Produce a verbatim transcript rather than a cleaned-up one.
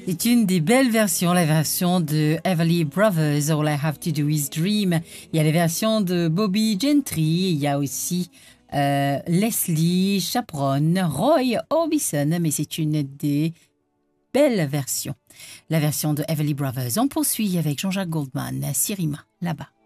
C'est une des belles versions, la version de Everly Brothers, All I Have to Do Is Dream. Il y a les versions de Bobby Gentry, il y a aussi euh, Leslie Chaperon, Roy Orbison, mais c'est une des belles versions. La version de Everly Brothers. On poursuit avec Jean-Jacques Goldman, Sirima, là-bas.